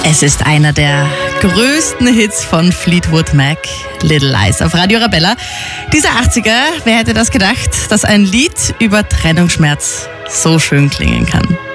Es ist einer der größten Hits von Fleetwood Mac, Little Lies auf Radio Arabella. Dieser 80er, wer hätte das gedacht, dass ein Lied über Trennungsschmerz so schön klingen kann?